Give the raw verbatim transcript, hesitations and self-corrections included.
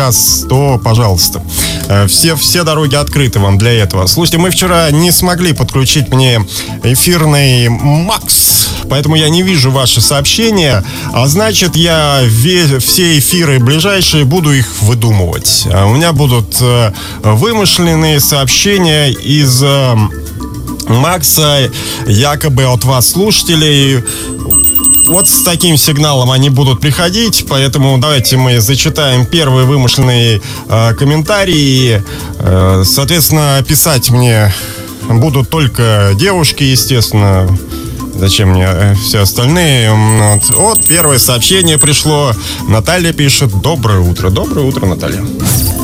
то, пожалуйста, все, все дороги открыты вам для этого. Слушайте, мы вчера не смогли подключить мне эфирный Макс, поэтому я не вижу ваши сообщения, а значит, я ве- все эфиры ближайшие буду их выдумывать. У меня будут вымышленные сообщения из Макса, якобы от вас, слушателей. Вот с таким сигналом они будут приходить, поэтому давайте мы зачитаем первые вымышленные э, комментарии. Э, соответственно, писать мне будут только девушки, естественно. Зачем мне э, все остальные? Вот. Вот первое сообщение пришло. Наталья пишет: доброе утро. Доброе утро, Наталья.